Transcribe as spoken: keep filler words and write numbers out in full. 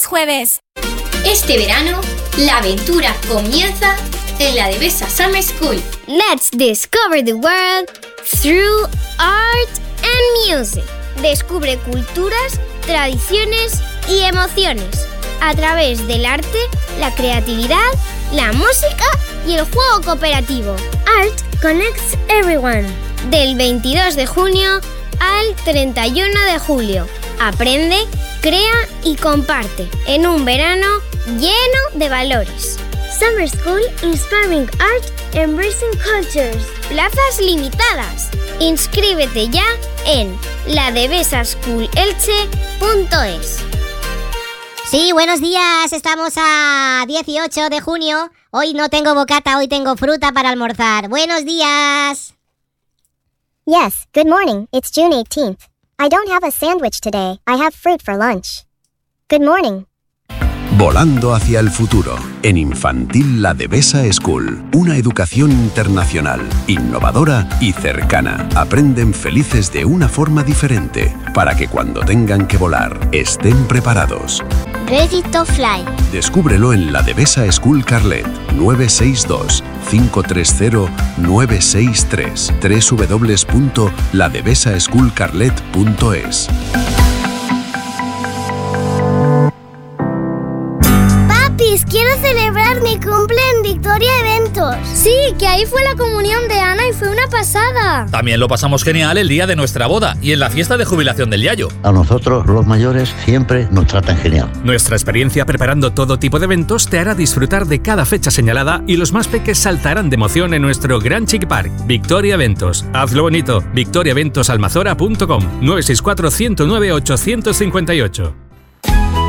jueves. Este verano, la aventura comienza en la Devesa Summer School. Let's discover the world through art and music. Descubre culturas, tradiciones y emociones a través del arte, la creatividad, la música y el juego cooperativo. Art connects everyone. Del veintidós de junio al treinta y uno de julio. Aprende, crea y comparte en un verano lleno de valores. Summer School Inspiring Art, Embracing Cultures. Plazas limitadas. Inscríbete ya en la devesa school elche punto es. Sí, buenos días. Estamos a dieciocho de junio. Hoy no tengo bocata, hoy tengo fruta para almorzar. Buenos días. Yes, good morning. It's June eighteenth. I don't have a sandwich today. I have fruit for lunch. Good morning. Volando hacia el futuro. En Infantil La Devesa School. Una educación internacional, innovadora y cercana. Aprenden felices de una forma diferente, para que cuando tengan que volar, estén preparados. Ready to fly. Descúbrelo en la Devesa School Carlet. nueve seis dos, cinco tres cero, nueve seis tres. doble u doble u doble u punto la devesa school carlet punto es. Quiero celebrar mi cumple en Victoria Eventos. Sí, que ahí fue la comunión de Ana y fue una pasada. También lo pasamos genial el día de nuestra boda y en la fiesta de jubilación del Yayo. A nosotros, los mayores, siempre nos tratan genial. Nuestra experiencia preparando todo tipo de eventos te hará disfrutar de cada fecha señalada y los más peques saltarán de emoción en nuestro Gran Chic Park. Victoria Eventos. Hazlo bonito. victoria eventos almazora punto com nueve seis cuatro, uno cero nueve, ocho cinco ocho.